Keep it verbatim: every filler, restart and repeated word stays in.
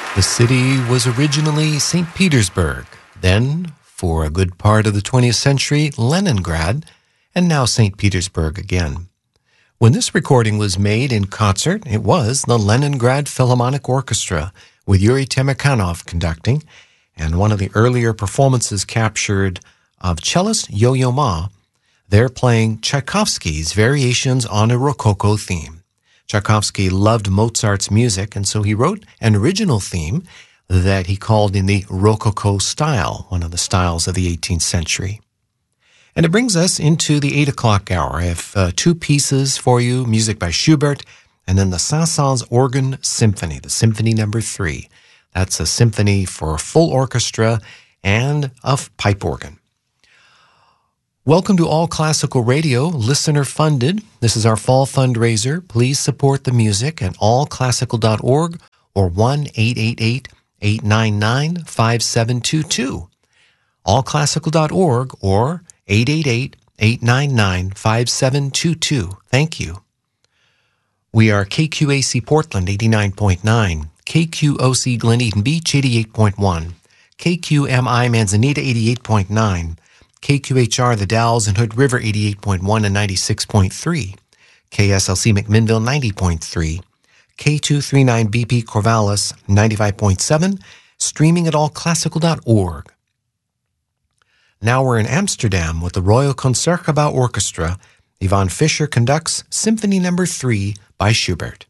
The city was originally Saint Petersburg, then, for a good part of the twentieth century, Leningrad, and now Saint Petersburg again. When this recording was made in concert, it was the Leningrad Philharmonic Orchestra, with Yuri Temirkanov conducting, and one of the earlier performances captured of cellist Yo-Yo Ma. They're playing Tchaikovsky's Variations on a Rococo theme. Tchaikovsky loved Mozart's music, and so he wrote an original theme that he called in the Rococo style, one of the styles of the eighteenth century. And it brings us into the eight o'clock hour. I have uh, two pieces for you, music by Schubert, and then the Saint-Saëns Organ Symphony, the Symphony Number Three. That's a symphony for full orchestra and a pipe organ. Welcome to All Classical Radio, listener funded. This is our fall fundraiser. Please support the music at all classical dot org or one eight eight eight, eight nine nine, five seven two two. all classical dot org or eight eight eight, eight nine nine, five seven two two. Thank you. We are K Q A C Portland eighty-nine point nine, K Q O C Glen Beach eighty-eight point one, K Q M I Manzanita eighty-eight point nine, K Q H R The Dalles and Hood River eighty-eight point one and ninety-six point three, K S L C McMinnville ninety point three, K two thirty-nine B P Corvallis ninety-five point seven, streaming at all classical dot org. Now we're in Amsterdam with the Royal Concertgebouw Orchestra. Yvonne Fischer conducts Symphony Number Three by Schubert.